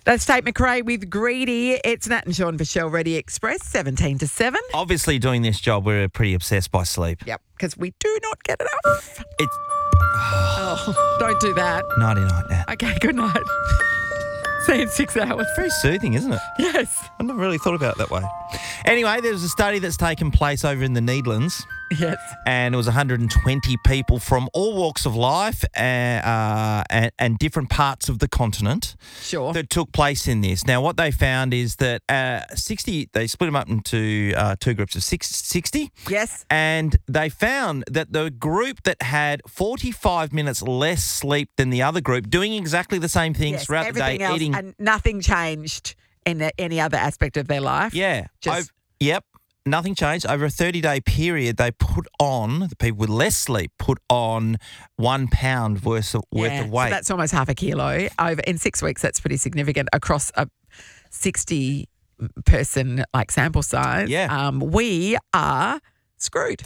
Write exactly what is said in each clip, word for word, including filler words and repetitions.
That's Tate McRae with Greedy. It's Nat and Sean for Shell Ready Express, seventeen to seven. Obviously, doing this job, we're pretty obsessed by sleep. Yep, because we do not get enough. It's Oh, don't do that. nighty night now. Okay, good night. See you in six hours. Very soothing, isn't it? Yes. I never really thought about it that way. Anyway, there was a study that's taken place over in the Netherlands, Yes. and it was one hundred twenty people from all walks of life uh, uh, and, and different parts of the continent Sure. that took place in this. Now, what they found is that uh, sixty, they split them up into uh, two groups of six, sixty, Yes. and they found that the group that had forty-five minutes less sleep than the other group, doing exactly the same things Yes. throughout Everything the day, else, eating. and nothing changed in the, any other aspect of their life. Yeah. Just- Ov- yep. Nothing changed. Over a thirty-day period, they put on, the people with less sleep, put on one pound worth of, worth Yeah, of weight. So that's almost half a kilo. Over in six weeks, that's pretty significant across a sixty person like sample size. Yeah. Um, we are screwed.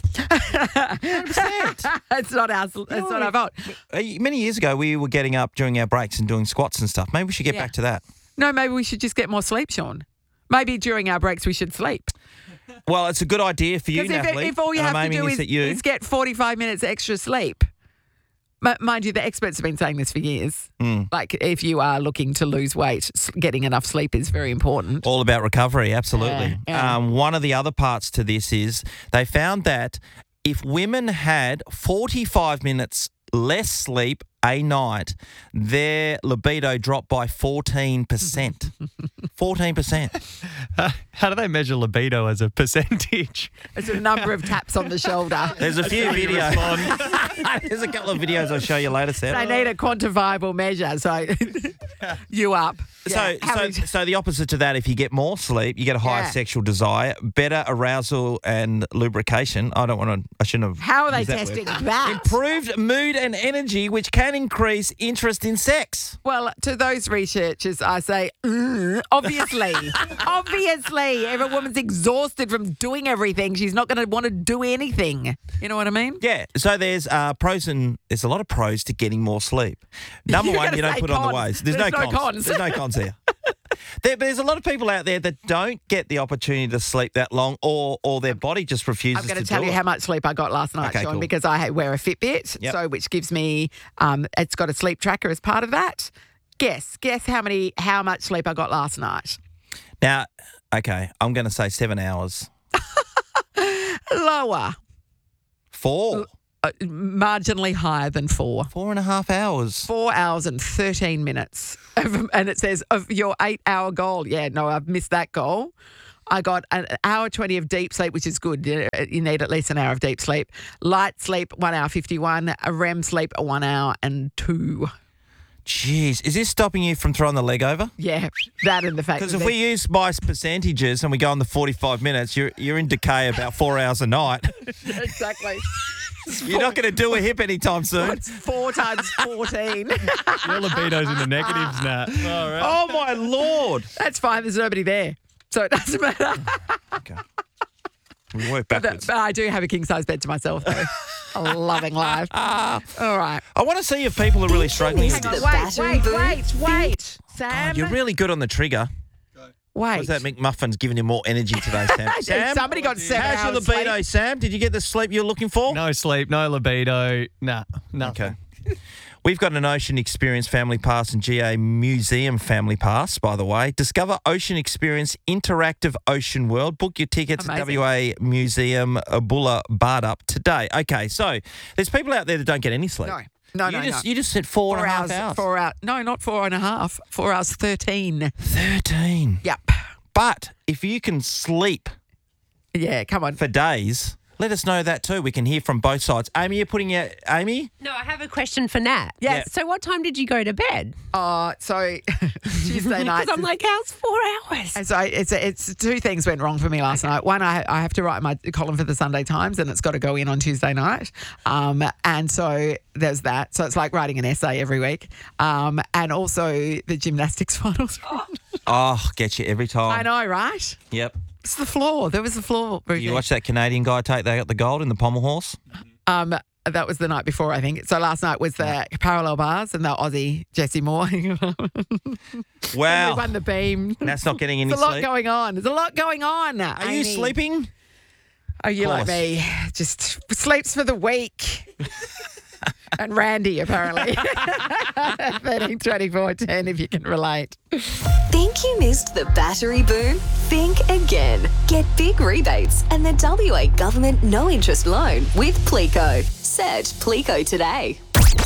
it's not our it's not our fault. Uh, Many years ago, we were getting up during our breaks and doing squats and stuff. Maybe we should get Yeah. back to that. No, maybe we should just get more sleep, Sean. Maybe during our breaks we should sleep. Well, it's a good idea for you, Because if, Natalie. if all you and have I'm to aiming do this is, at you. is get forty-five minutes extra sleep. M- mind you, the experts have been saying this for years. Mm. Like, if you are looking to lose weight, s- getting enough sleep is very important. All about recovery, absolutely. Yeah, yeah. Um, one of the other parts to this is they found that if women had forty-five minutes less sleep a night, their libido dropped by fourteen percent. fourteen percent. Uh, how do they measure libido as a percentage? It's a number of taps on the shoulder. There's a few videos. There's a couple of videos I'll show you later, They Seth. need a quantifiable measure. So you up. So, Yeah. How so, many- so the opposite to that, if you get more sleep, you get a higher Yeah. sexual desire, better arousal and lubrication. I don't want to, I shouldn't have. how are they used that word. testing that? Improved mood and energy, which can increase interest in sex. Well, to those researchers, I say, mm, obviously, obviously, if a woman's exhausted from doing everything, she's not going to want to do anything. You know what I mean? Yeah, so there's uh, pros and there's a lot of pros to getting more sleep. Number You're one, gonna you don't say put on the cons. ways. There's, There's no, no cons. cons. There's no cons here. There, there's a lot of people out there that don't get the opportunity to sleep that long, or or their body just refuses I'm going to to tell do you it. how much sleep I got last night, Okay, Sean, cool. because I wear a Fitbit, Yep. so which gives me, um, it's got a sleep tracker as part of that. Guess, guess how many, how much sleep I got last night? Now, okay, I'm going to say seven hours. Lower, Four. uh, marginally higher than four. Four and a half hours. Four hours and thirteen minutes. And it says, of your eight-hour goal. Yeah, no, I've missed that goal. I got an hour twenty of deep sleep, which is good. You you need at least an hour of deep sleep. Light sleep, one hour fifty-one. A R E M sleep, one hour and two. Jeez, is this stopping you from throwing the leg over? Yeah, that and the fact Because that if we use my percentages and we go on the forty-five minutes, you're you're in decay about four hours a night. exactly. You're not going to do a hip anytime soon. It's four times fourteen. Your libido's in the negatives, Nat. All right. Oh my lord! That's fine. There's nobody there, so it doesn't matter. Okay, we work But, backwards. but I do have a king size bed to myself, though. A loving life. All right. I want to see if people are really struggling with Hang on, this. wait, wait, wait, wait. Sam, You're really good on the trigger. wait. Was that McMuffin's giving you more energy today, Sam? Sam, Somebody got seven how's your hours libido, sleep. Sam? Did you get the sleep you're looking for? No sleep, no libido, nah, nothing. Okay. We've got an Ocean Experience Family Pass and G A Museum Family Pass, by the way. Discover Ocean Experience Interactive Ocean World. Book your tickets Amazing. at W A Museum Bulla Bardup today. Okay, so there's people out there that don't get any sleep. No, no, you no, just, no. You just said four, Four and a half hours, hours. Four hours. No, not four and a half. Four hours thirteen. thirteen. Yep. But if you can sleep Yeah, come on. for days, let us know that too. We can hear from both sides. Amy, you're putting out... Amy? No, I have a question for Nat. Yes. So what time did you go to bed? Uh, so Tuesday night. Because I'm like, how's four hours? And so it's it's two things went wrong for me last night. One, I I have to write my column for the Sunday Times, and it's got to go in on Tuesday night. Um, and so there's that. So it's like writing an essay every week. Um, and also the gymnastics finals. Oh, get you every time. I know, right? Yep. It's the floor. There was the floor. You watch that Canadian guy take that the gold in the pommel horse? Um, that was the night before, I think. So last night was the parallel bars and the Aussie Jessie Moore. Wow. We won the beam. That's not getting any There's a lot sleep. going on. There's a lot going on. Are you sleeping? Are you like course. me? Just sleeps for the week. And Randy, apparently. thirteen twenty-four ten, if you can relate. Think you missed the battery boom? Think again. Get big rebates and the W A government no interest loan with Plico. Search Plico today.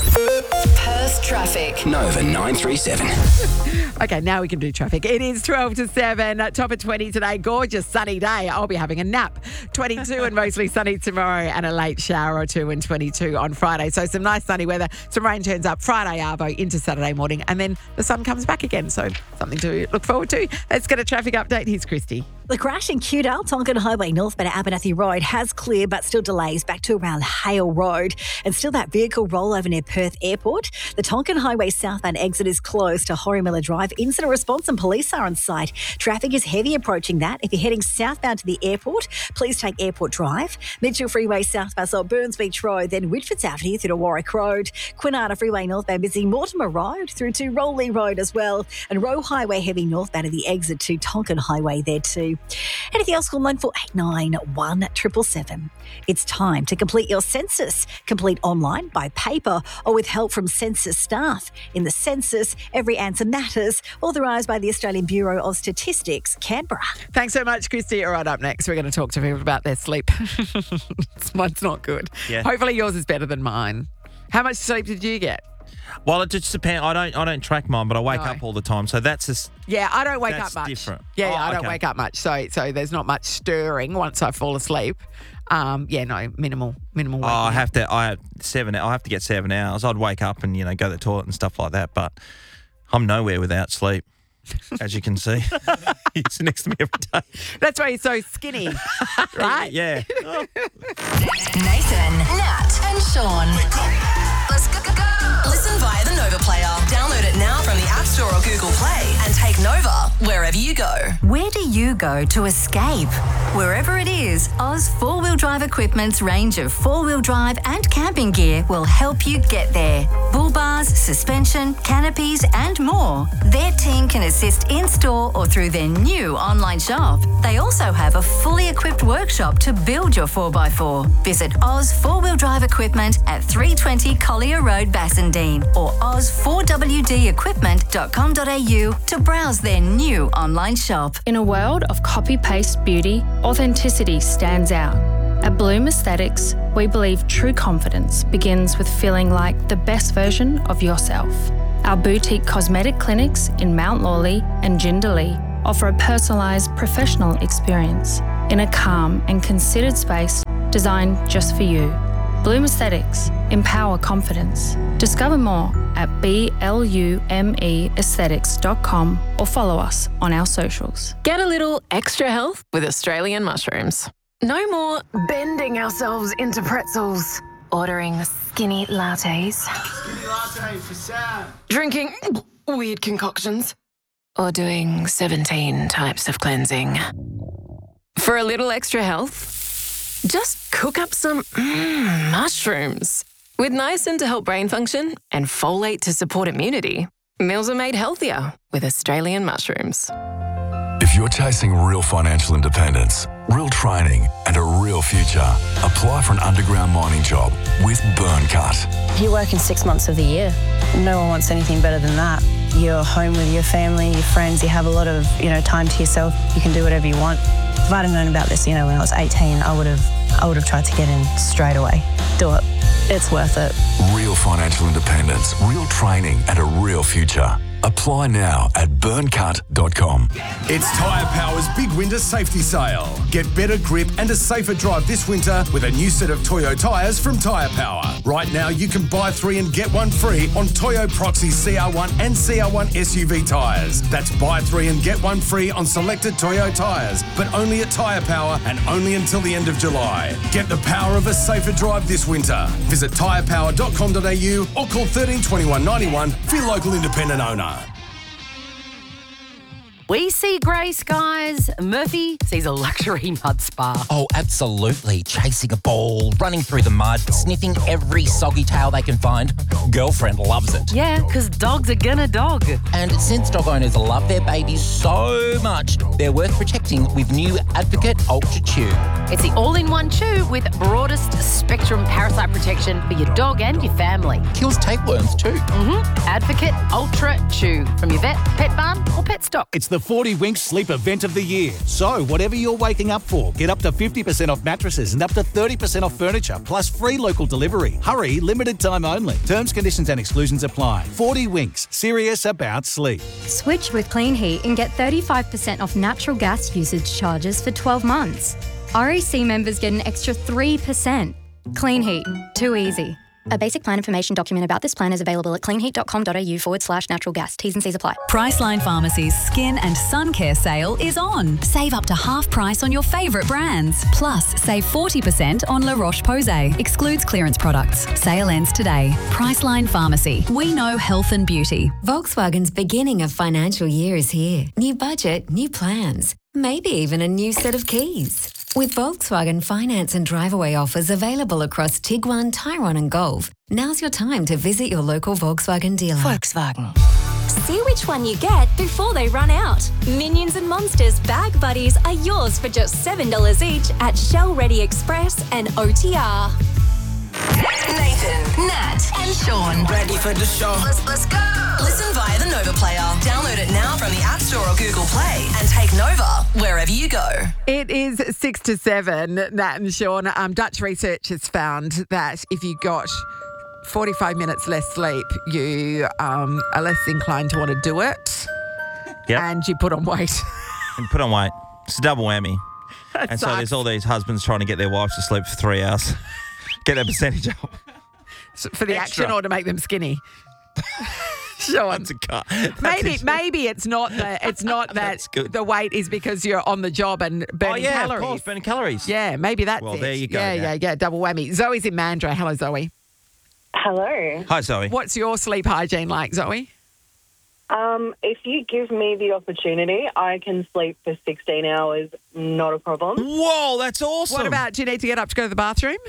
Perth traffic. Nova nine three seven. Okay, now we can do traffic. It is twelve to seven. Uh, top of twenty today. Gorgeous sunny day. I'll be having a nap. twenty-two and mostly sunny tomorrow, and a late shower or two, and twenty-two on Friday. So some nice sunny weather. Some rain turns up Friday arvo into Saturday morning, and then the sun comes back again. So something to look forward to. Let's get a traffic update. Here's Christy. The crash in Cudale, Tonkin Highway northbound at Abernathy Road has cleared, but still delays back to around Hale Road. And still that vehicle rollover near Perth Airport. The Tonkin Highway southbound exit is closed to Horrymiller Drive. Incident response and police are on site. Traffic is heavy approaching that. If you're heading southbound to the airport, please take Airport Drive. Mitchell Freeway southbound so Burns Beach Road, then Whitfords Avenue through to Warwick Road. Quinata Freeway northbound busy Mortimer Road through to Rowley Road as well. And Roe Highway heavy northbound at the exit to Tonkin Highway there too. Anything else, call nine four eight nine one seven seven seven. It's time to complete your census. Complete online, by paper, or with help from census staff. In the census, every answer matters. Authorised by the Australian Bureau of Statistics, Canberra. Thanks so much, Christy. All right, up next, we're going to talk to people about their sleep. Mine's not good. Yeah. Hopefully yours is better than mine. How much sleep did you get? Well, it just depends. I don't I don't track mine, but I wake No. up all the time. So that's just, Yeah, I don't wake That's up much. different. Yeah, Oh, yeah, I don't okay. wake up much. So so there's not much stirring once I fall asleep. Um, yeah, no, minimal, minimal. oh, waking I up. have to, I have seven, I have to get seven hours. I'd wake up and, you know, go to the toilet and stuff like that. But I'm nowhere without sleep, as you can see. He's next to me every day. That's why you're so skinny, right? Yeah. Nathan, Nat, and Sean. Let's go, go, go. Listen via the Nova Player. Download it now from the App Store or Google Play and take Nova wherever you go. Where do you go to escape? Wherever it is, Oz Four Wheel Drive Equipment's range of four-wheel drive and camping gear will help you get there. Bull bars, suspension, canopies, and more. Their team can assist in-store or through their new online shop. They also have a fully equipped workshop to build your four by four. Visit Oz Four Wheel Drive Equipment at three twenty Collier Road, Bassendean, or oz four w d equipment dot com dot a u to browse their new online shop. In a world of copy-paste beauty, authenticity stands out. At Bloom Aesthetics, we believe true confidence begins with feeling like the best version of yourself. Our boutique cosmetic clinics in Mount Lawley and Jindalee offer a personalised professional experience in a calm and considered space designed just for you. Bloom Aesthetics, empower confidence. Discover more at blume aesthetics dot com or follow us on our socials. Get a little extra health with Australian mushrooms. No more bending ourselves into pretzels, ordering skinny lattes, Skinny latte for Sam. drinking weird concoctions, or doing seventeen types of cleansing. For a little extra health, just cook up some mm, mushrooms. With niacin to help brain function and folate to support immunity, meals are made healthier with Australian mushrooms. If you're chasing real financial independence, real training, and a real future, apply for an underground mining job with Burncut. You're working six months of the year. No one wants anything better than that. You're home with your family, your friends, you have a lot of, you know, time to yourself. You can do whatever you want. If I'd have known about this, you know, when I was eighteen, I would have I would have tried to get in straight away. Do it. It's worth it. Real financial independence, real training, and a real future. Apply now at burncut dot com. It's Tyre Power's big winter safety sale. Get better grip and a safer drive this winter with a new set of Toyo tyres from Tyre Power. Right now, you can buy three and get one free on Toyo Proxy C R one and C R one S U V tyres. That's buy three and get one free on selected Toyo tyres, but only at Tyre Power and only until the end of July. Get the power of a safer drive this winter. Visit tyre power dot com dot a u or call thirteen twenty-one ninety-one for your local independent owner. We see grey skies. Murphy sees a luxury mud spa. Oh, absolutely. Chasing a ball, running through the mud, sniffing every soggy tail they can find. Girlfriend loves it. Yeah, because dogs are gonna dog. And since dog owners love their babies so much, they're worth protecting with new Advocate Ultra Chew. It's the all-in-one chew with broadest spectrum parasite protection for your dog and your family. Kills tapeworms too. Mm-hmm. Advocate Ultra Chew from your vet, pet barn or pet stock. It's the forty Winks Sleep Event of the Year. So whatever you're waking up for, get up to fifty percent off mattresses and up to thirty percent off furniture, plus free local delivery. Hurry, limited time only. Terms, conditions and exclusions apply. forty Winks, serious about sleep. Switch with Clean Heat and get thirty-five percent off natural gas usage charges for twelve months. R E C members get an extra three percent. Clean Heat. Too easy. A basic plan information document about this plan is available at cleanheat.com.au forward slash natural gas. T's and C's apply. Priceline Pharmacy's Skin and Sun Care sale is on. Save up to half price on your favourite brands. Plus, save forty percent on La Roche-Posay. Excludes clearance products. Sale ends today. Priceline Pharmacy. We know health and beauty. Volkswagen's beginning of financial year is here. New budget, new plans. Maybe even a new set of keys. With Volkswagen finance and drive-away offers available across Tiguan, Tyrone and Golf, now's your time to visit your local Volkswagen dealer. Volkswagen. See which one you get before they run out. Minions and Monsters Bag Buddies are yours for just seven dollars each at Shell Ready Express and O T R. Nathan, Nat, and Sean. Ready for the show? Let's, let's go. Listen via the Nova Player. Download it now from the App Store or Google Play and take Nova wherever you go. It is six to seven, Nat and Sean. Um, Dutch research has found that if you got forty-five minutes less sleep, you um, are less inclined to want to do it. Yep. And you put on weight. And put on weight. It's a double whammy. That and so sucks. there's all these husbands trying to get their wives to sleep for three hours. Get that percentage up. So for the Extra. action or to make them skinny? Sean. That's a cut. That's Maybe a- maybe it's not that it's not that the weight is because you're on the job and burning Oh, yeah, of calories. course, burning calories. Yeah, maybe that's Well, it. there you go, Yeah, Nat. yeah, yeah. Double whammy. Zoe's in Mandurah. Hello, Zoe. Hello. Hi, Zoe. What's your sleep hygiene like, Zoe? Um, if you give me the opportunity, I can sleep for sixteen hours, not a problem. Whoa, that's awesome. What about, do you need to get up to go to the bathroom?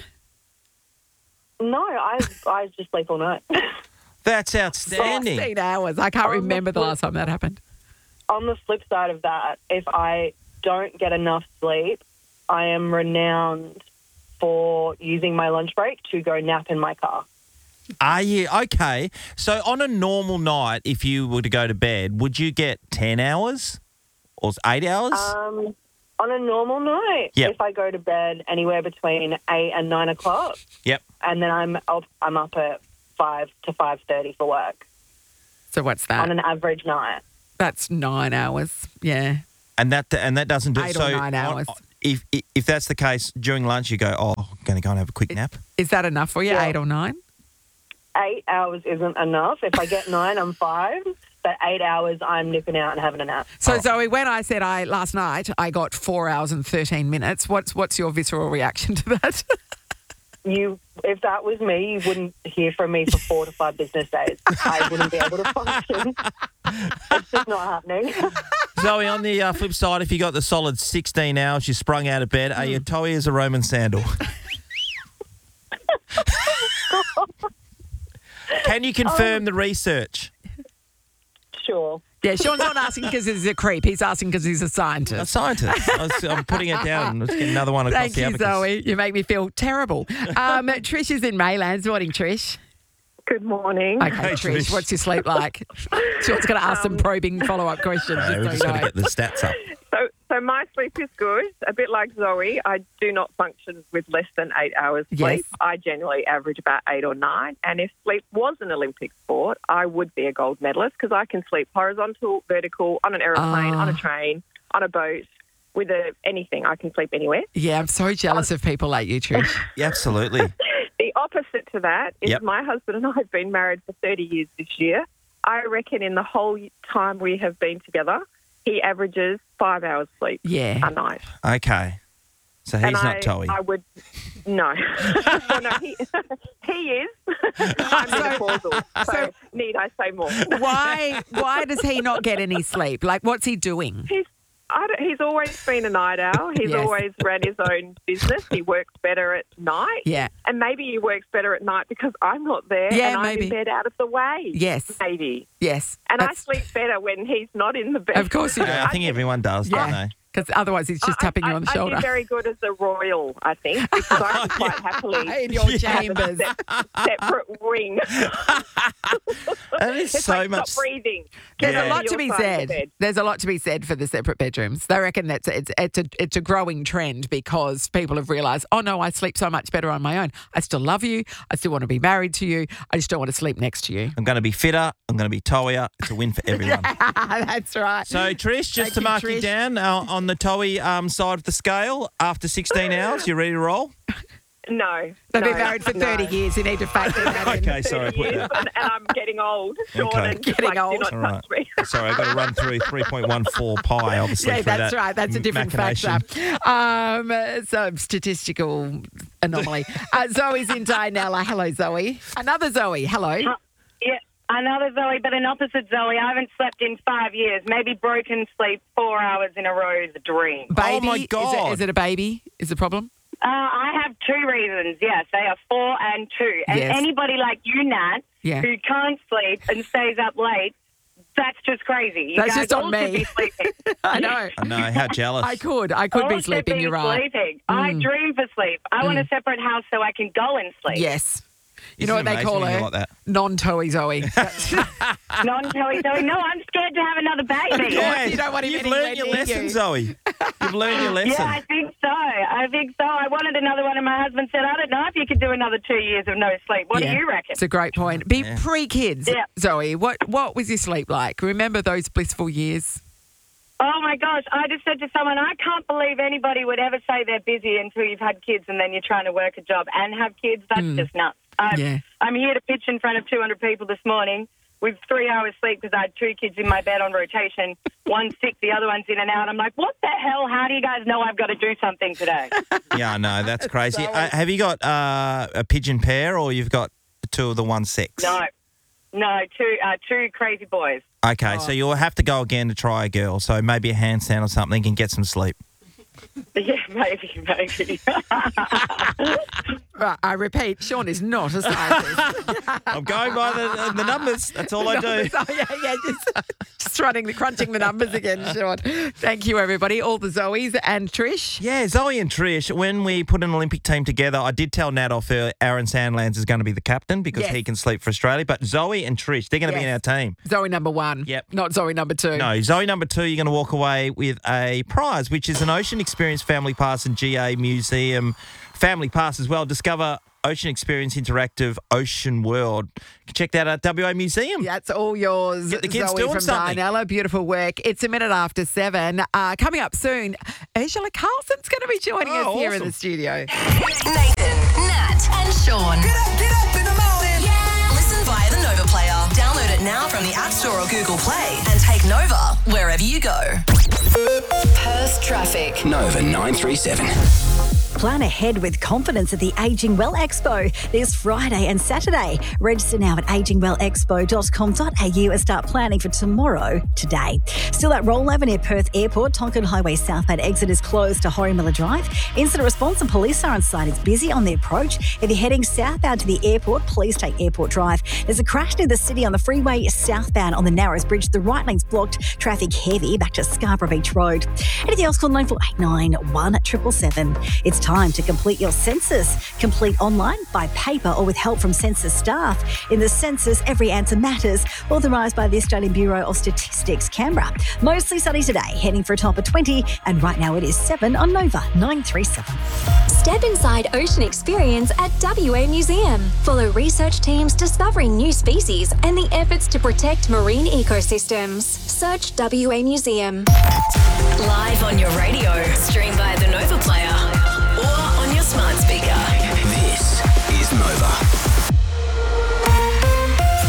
No, I I just sleep all night. That's outstanding. sixteen hours. I can't remember the last time that happened. On the flip side of that, if I don't get enough sleep, I am renowned for using my lunch break to go nap in my car. Are you? Okay. So on a normal night, if you were to go to bed, would you get ten hours or eight hours? Um, on a normal night, Yep. if I go to bed anywhere between eight and nine o'clock, Yep. and then I'm up, I'm up at five to five thirty for work So what's that? on an average night. That's nine hours. Yeah. And that and that doesn't do Eight so or nine on- hours. If if that's the case, during lunch you go, oh, I'm going to go and have a quick nap. Is that enough for you? Yeah. Eight or nine? Eight hours isn't enough. If I get nine, I'm five. But eight hours, I'm nipping out and having a nap. So Zoe, when I said I last night I got four hours and thirteen minutes, what's what's your visceral reaction to that? You, if that was me, you wouldn't hear from me for four to five business days. I wouldn't be able to function. It's just not happening. Zoe, on the uh, flip side, if you got the solid sixteen hours, you sprung out of bed, are you toey as a Roman sandal? Can you confirm the research? Sure. Yeah, Sean's not asking because he's a creep. He's asking because he's a scientist. A scientist. I was, I'm putting it down. Let's get another one across Thank the you, abacus. Zoe. You make me feel terrible. Um, Trish is in Maylands. Morning, Trish. Good morning. Okay, Hey, Trish, Trish. what's your sleep like? Sean's going to ask some probing follow-up questions. No, just we've so just you got to know. get the stats up. So, so my sleep is good. A bit like Zoe, I do not function with less than eight hours sleep. Yes. I generally average about eight or nine. And if sleep was an Olympic sport, I would be a gold medalist because I can sleep horizontal, vertical, on an aeroplane, Ah. on a train, on a boat, with a, anything. I can sleep anywhere. Yeah, I'm so jealous of people like you, Trish. Yeah, absolutely. The opposite to that is Yep. my husband and I have been married for thirty years this year. I reckon in the whole time we have been together, he averages five hours sleep Yeah. a night. Okay. So he's and not I, toey. I would, no. well, no, he, he is. I'm menopausal, so, so need I say more? Why, why does he not get any sleep? Like, what's he doing? He's, I don't, he's always been a night owl. He's Yes. always ran his own business. He works better at night. Yeah. And maybe he works better at night because I'm not there Yeah, and I'm maybe. in bed out of the way. Yes. Maybe. Yes. And That's- I sleep better when he's not in the bed. Of course you do. Yeah, I think everyone does, don't they? Because otherwise he's just I- tapping I, you on the I shoulder. do very good as a royal, I think, because I can quite happily In your have a chambers. sep- separate wing. That is It's so like, much. Stop breathing. There's Get a over lot to your be side of the said. bed. There's a lot to be said for the separate bedrooms. They reckon that's it's it's a it's a growing trend because people have realised, oh no, I sleep so much better on my own. I still love you. I still want to be married to you. I just don't want to sleep next to you. I'm going to be fitter. I'm going to be towier. It's a win for everyone. That's right. So, Trish, just Thank to you, mark you Trish. down uh, on the toey um, side of the scale, after sixteen hours, you ready to roll? No. They've no, been married for thirty no. years. You need to factor that in. Okay, sorry. I put Years, that. and, and I'm getting old, Sean, Okay. and Getting like, do old. not All right. touch me. Sorry, I've got to run through three point one four pi, obviously. Yeah, for that's that right. That's a different machination. factor. Um, uh, so statistical anomaly. uh, Zoe's in Dianella. Hello, Zoe. Another Zoe. Hello. Yeah, another Zoe, but an opposite Zoe. I haven't slept in five years. Maybe broken sleep four hours in a row is a dream. Baby. Oh, my Is it, God. is it a baby? Is the problem? Uh, I have two reasons, yes. They are four and two. And Yes. anybody like you, Nat, Yeah. who can't sleep and stays up late, that's just crazy. You That's guys just on all me. should be sleeping. I know. I know, how jealous. I could. I could all be should sleeping. be You're right. sleeping. I Mm. dream for sleep. I want a separate house so I can go and sleep. Yes. You Isn't know it what they amazing call when you're her? like that? Non-toey Zoe. That's- Non-Zoe, Zoe. No, I'm scared to have another baby. Yeah, You don't want him you've anywhere learned your near lesson, you. Zoe. You've learned your lesson. Yeah, I think so. I think so. I wanted another one, and my husband said, I don't know if you could do another two years of no sleep. What Yeah. do you reckon? It's a great point. Be Yeah. pre-kids, Yeah. Zoe. What what was your sleep like? Remember those blissful years? Oh, my gosh. I just said to someone, I can't believe anybody would ever say they're busy until you've had kids and then you're trying to work a job and have kids. That's just nuts. I'm, Yeah. I'm here to pitch in front of two hundred people this morning with three hours sleep because I had two kids in my bed on rotation. One's sick, the other one's in and out. I'm like, what the hell? How do you guys know I've got to do something today? Yeah, I know. That's crazy. Uh, have you got uh, a pigeon pair or you've got two of the one sex? No. No, two uh, two crazy boys. Okay, so you'll have to go again to try a girl. So maybe a handstand or something and get some sleep. Yeah, maybe, maybe. Right, I repeat, Sean is not a scientist. I'm going by the, the numbers. That's all I do. Oh, yeah, yeah, just, just running, the, crunching the numbers again, Sean. Thank you, everybody. All the Zoes and Trish. Yeah, Zoe and Trish, when we put an Olympic team together, I did tell Nat off her Aaron Sandlands is going to be the captain because Yes. he can sleep for Australia. But Zoe and Trish, they're going to be in our Yes. team. Zoe number one. Yep. Not Zoe number two. No, Zoe number two, you're going to walk away with a prize, which is an Ocean Experience Family Pass and G A Museum Family Pass as well. Discover Ocean Experience Interactive Ocean World. You can check that out at W A Museum. Yeah, it's all yours, Get the kids Zoe doing from something. Dianella. Beautiful work. It's a minute after seven. Uh, coming up soon, Ursula Carlson's going to be joining Oh, us here in awesome. the studio. Nathan, Nat, and Sean. Get up, get up in the morning. Yeah. Listen via the Nova Player. Download it now from the App Store or Google Play and take Nova wherever you go. Perth traffic. Nova nine three seven. Plan ahead with confidence at the Ageing Well Expo this Friday and Saturday. Register now at aging well expo dot com dot a u and start planning for tomorrow today. Still at Rollover near Perth Airport, Tonkin Highway southbound exit is closed to Horrimiller Drive. Incident response and police are on site. It's busy on the approach. If you're heading southbound to the airport, please take Airport Drive. There's a crash near the city on the freeway southbound on the Narrows Bridge. The right lane's blocked. Traffic heavy back to Scarborough Beach Road. Anything else, call nine four eight nine, one seven seven seven. It's time to complete your census. Complete online, by paper, or with help from census staff. In the census, every answer matters. Authorised by the Australian Bureau of Statistics, Canberra. Mostly sunny today, heading for a top of twenty, and right now it is seven on Nova nine three seven. Step inside Ocean Experience at W A Museum. Follow research teams discovering new species and the efforts to protect marine ecosystems. Search W A Museum. Live on your radio. Stream via the Nova Player or on your smart speaker. This is Nova. Good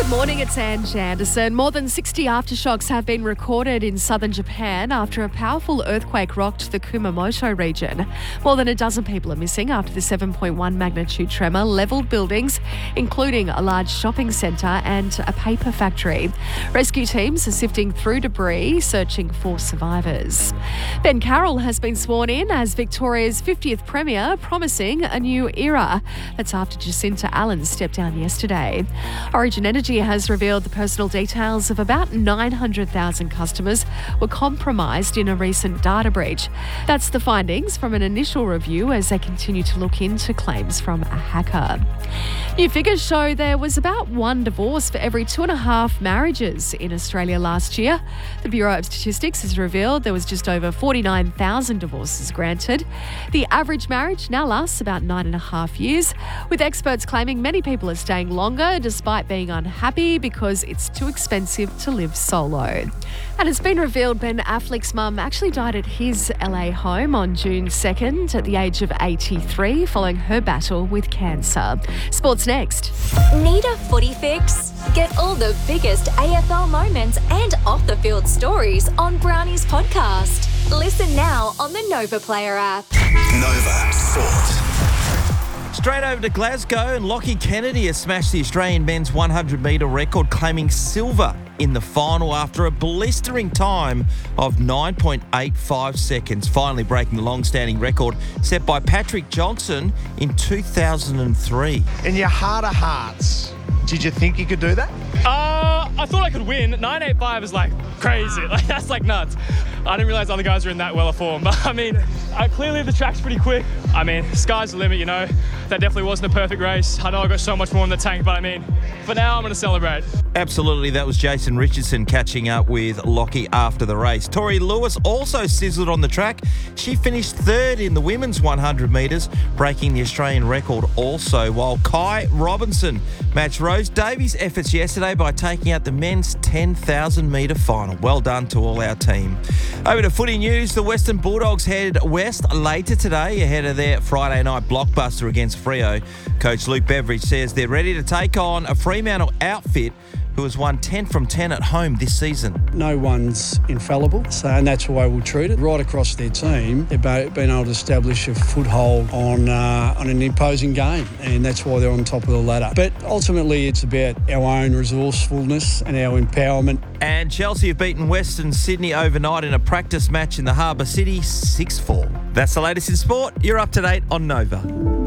Good morning, it's Ange Anderson. More than sixty aftershocks have been recorded in southern Japan after a powerful earthquake rocked the Kumamoto region. More than a dozen people are missing after the seven point one magnitude tremor levelled buildings, including a large shopping centre and a paper factory. Rescue teams are sifting through debris, searching for survivors. Ben Carroll has been sworn in as Victoria's fiftieth Premier, promising a new era. That's after Jacinta Allen stepped down yesterday. Origin Energy has revealed the personal details of about nine hundred thousand customers were compromised in a recent data breach. That's the findings from an initial review as they continue to look into claims from a hacker. New figures show there was about one divorce for every two and a half marriages in Australia last year. The Bureau of Statistics has revealed there was just over forty-nine thousand divorces granted. The average marriage now lasts about nine and a half years, with experts claiming many people are staying longer despite being unhappy because it's too expensive to live solo. And it's been revealed Ben Affleck's mum actually died at his L A home on June second at the age of eighty-three following her battle with cancer. Sports next. Need a footy fix? Get all the biggest A F L moments and off-the-field stories on Brownie's podcast. Listen now on the Nova Player app. Nova Sport. Straight over to Glasgow, and Lockie Kennedy has smashed the Australian men's one hundred metre record, claiming silver in the final after a blistering time of nine point eight five seconds, finally breaking the long-standing record set by Patrick Johnson in two thousand three. In your heart of hearts, did you think you could do that? Uh, I thought I could win. nine eighty-five is like crazy. Like that's like nuts. I didn't realise other guys were in that well of form. But I mean, uh, clearly the track's pretty quick. I mean, sky's the limit, you know. That definitely wasn't a perfect race. I know I got so much more in the tank, but I mean, for now I'm going to celebrate. Absolutely, that was Jason Richardson catching up with Lockie after the race. Tori Lewis also sizzled on the track. She finished third in the women's one hundred metres, breaking the Australian record also, while Kai Robinson matched Rose Davies' efforts yesterday by taking out the men's ten thousand metre final. Well done to all our team. Over to footy news, the Western Bulldogs head west later today ahead of their Friday night blockbuster against Freo. Coach Luke Beveridge says they're ready to take on a Fremantle outfit who has won ten from ten at home this season. No one's infallible, so and that's the way we'll treat it. Right across their team, they've been able to establish a foothold on uh, on an imposing game, and that's why they're on top of the ladder. But ultimately, it's about our own resourcefulness and our empowerment. And Chelsea have beaten Western Sydney overnight in a practice match in the Harbour City, six four. That's the latest in sport. You're up to date on Nova.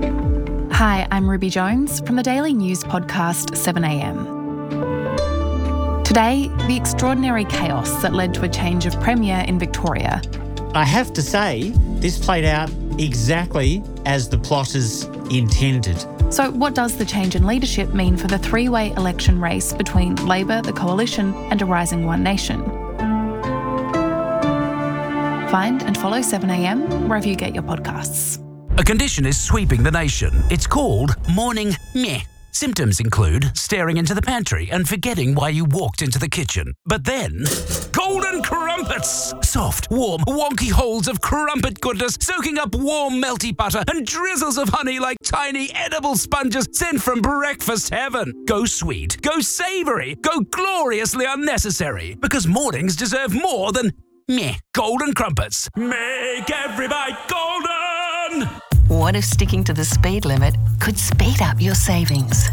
Hi, I'm Ruby Jones from the Daily News podcast seven a m. Today, the extraordinary chaos that led to a change of Premier in Victoria. I have to say, this played out exactly as the plotters intended. So what does the change in leadership mean for the three-way election race between Labor, the Coalition and a rising One Nation? Find and follow seven a m wherever you get your podcasts. A condition is sweeping the nation. It's called morning meh. Symptoms include staring into the pantry and forgetting why you walked into the kitchen. But then, golden crumpets! Soft, warm, wonky holes of crumpet goodness soaking up warm, melty butter and drizzles of honey like tiny edible sponges sent from breakfast heaven. Go sweet, go savoury, go gloriously unnecessary. Because mornings deserve more than meh. Golden crumpets. Make every bite golden! What if sticking to the speed limit could speed up your savings?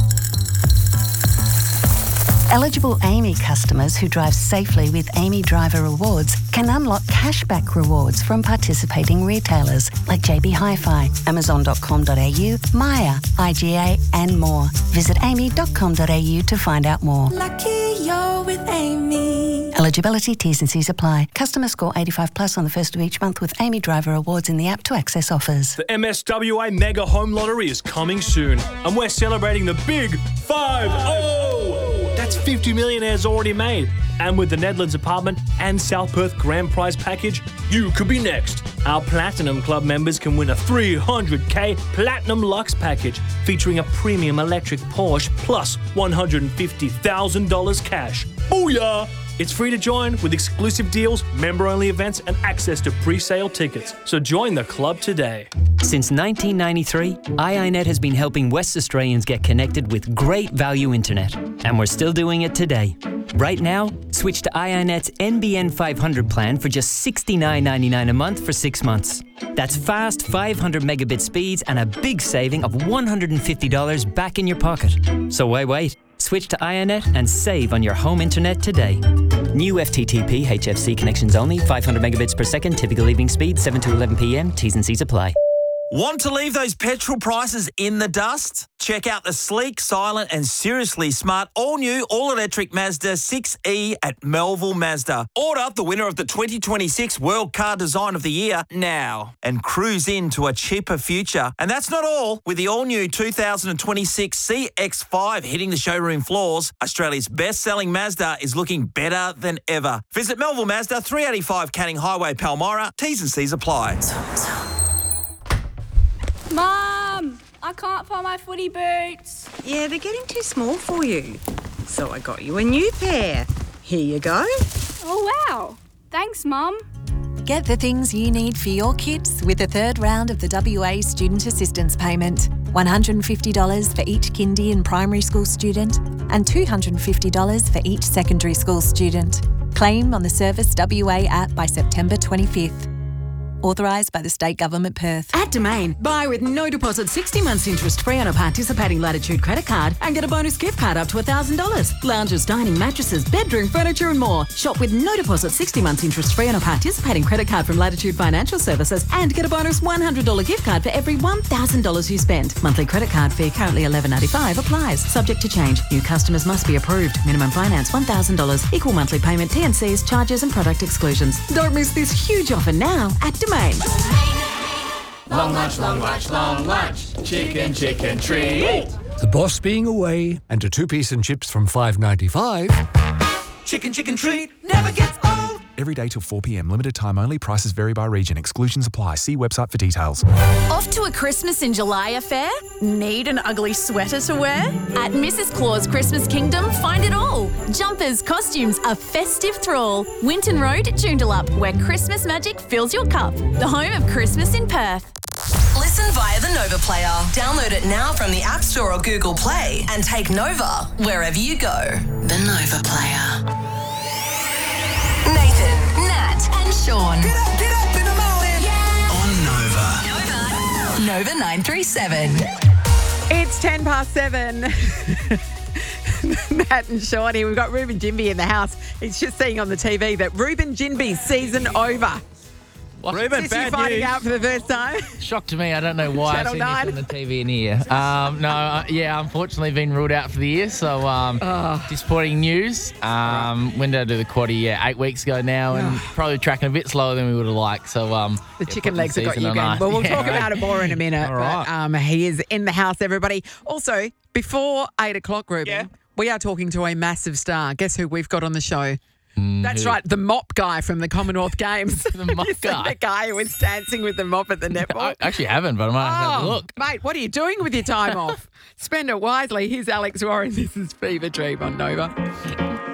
Eligible Amy customers who drive safely with Amy Driver Rewards can unlock cashback rewards from participating retailers like J B Hi-Fi, amazon dot com dot a u, Maya, I G A and more. Visit amy dot com dot a u to find out more. Lucky you're with Amy. Eligibility, T's and C's apply. Customer score eighty-five plus on the first of each month with Amy Driver Awards in the app to access offers. The M S W A Mega Home Lottery is coming soon, and we're celebrating the big five oh! That's fifty millionaires already made. And with the Nedlands Apartment and South Perth Grand Prize package, you could be next. Our Platinum Club members can win a three hundred k Platinum Lux package featuring a premium electric Porsche plus one hundred fifty thousand dollars cash. Booyah! It's free to join with exclusive deals, member-only events and access to pre-sale tickets. So join the club today. Since nineteen ninety-three, I I Net has been helping West Australians get connected with great value internet. And we're still doing it today. Right now, switch to I I Net's N B N five hundred plan for just sixty-nine ninety-nine a month for six months. That's fast five hundred megabit speeds and a big saving of one hundred fifty dollars back in your pocket. So why wait? Switch to I I Net and save on your home internet today. New F T T P H F C connections only, five hundred megabits per second, typical leaving speed, seven to eleven p m, T's and C's apply. Want to leave those petrol prices in the dust? Check out the sleek, silent and seriously smart all-new, all-electric Mazda six E at Melville Mazda. Order the winner of the twenty twenty-six World Car Design of the Year now and cruise into a cheaper future. And that's not all. With the all-new two thousand twenty-six C X five hitting the showroom floors, Australia's best-selling Mazda is looking better than ever. Visit Melville Mazda, three eighty-five Canning Highway, Palmyra. T's and C's apply. Mum, I can't find my footy boots. Yeah, they're getting too small for you. So I got you a new pair. Here you go. Oh, wow. Thanks, Mum. Get the things you need for your kids with the third round of the W A Student Assistance Payment. one hundred fifty dollars for each kindy and primary school student and two hundred fifty dollars for each secondary school student. Claim on the Service W A app by September twenty-fifth. Authorised by the State Government Perth. At Domain, buy with no deposit sixty months interest free on a participating Latitude credit card and get a bonus gift card up to one thousand dollars. Lounges, dining, mattresses, bedroom, furniture and more. Shop with no deposit sixty months interest free on a participating credit card from Latitude Financial Services and get a bonus one hundred dollars gift card for every one thousand dollars you spend. Monthly credit card fee currently eleven ninety-five applies. Subject to change. New customers must be approved. Minimum finance one thousand dollars. Equal monthly payment, T and C's, charges and product exclusions. Don't miss this huge offer now at Domain. Long lunch, long lunch, long lunch. Chicken, chicken treat. The boss being away and a two-piece and chips from five ninety-five. Chicken, chicken treat never gets old. Every day till four p m. Limited time only. Prices vary by region. Exclusions apply. See website for details. Off to a Christmas in July affair? Need an ugly sweater to wear? At Missus Claus Christmas Kingdom, find it all. Jumpers, costumes, a festive thrall. Winton Road, Joondalup, where Christmas magic fills your cup. The home of Christmas in Perth. Listen via the Nova Player. Download it now from the App Store or Google Play and take Nova wherever you go. The Nova Player. Nathan, Nat and Sean. Get up, get up in the morning. Yeah. On Nova. Nova. Nova nine three seven. It's ten past seven. Matt and Shawnee, we've got Ruben Jinby in the house. He's just seeing on the T V that Ruben Jinby's season over. What? Ruben, bad finding news. Out for the first time. Shock to me. I don't know why I've seen this on the T V in here. Um, no, uh, yeah, unfortunately been ruled out for the year, so um, oh. disappointing news. Um, when did I do the quaddie? Yeah, eight weeks ago now, and probably tracking a bit slower than we would have liked. So um, the yeah, chicken legs have got you going. Well, we'll yeah, talk right. about it more in a minute. All right. But um, he is in the house, everybody. Also, before eight o'clock, Ruben, yeah. we are talking to a massive star. Guess who we've got on the show? Mm, That's who? right, the mop guy from the Commonwealth Games. The mop guy? The guy who was dancing with the mop at the netball. I actually haven't, but I might have to have a look. Mate, what are you doing with your time off? Spend it wisely. Here's Alex Warren. This is Fever Dream on Nova.